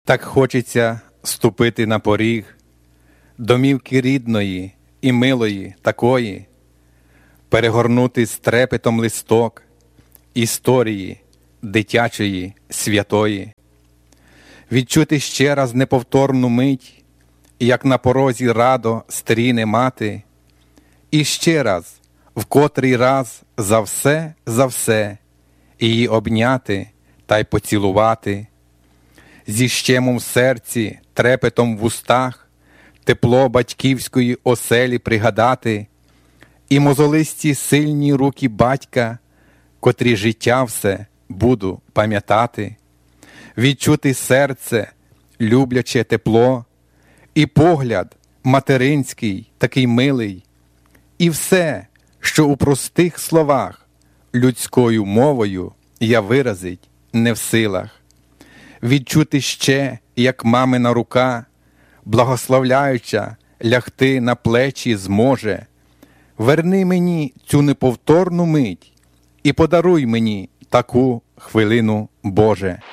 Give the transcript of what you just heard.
Так хочеться ступити на поріг домівки рідної і милої такої, перегорнути з трепетом листок історії дитячої, святої, відчути ще раз неповторну мить, як на порозі радо стріне мати, і ще раз, в котрий раз за все її обняти та й поцілувати, зі щемом в серці, трепетом в устах, тепло батьківської оселі пригадати, і мозолисті сильні руки батька, котрі життя все буду пам'ятати, відчути серце, любляче тепло, і погляд материнський, такий милий, і все, що у простих словах людською мовою я виразить не в силах. Відчути ще, як мамина рука, благословляюча, лягти на плечі зможе. Верни мені цю неповторну мить і подаруй мені таку хвилину, Боже.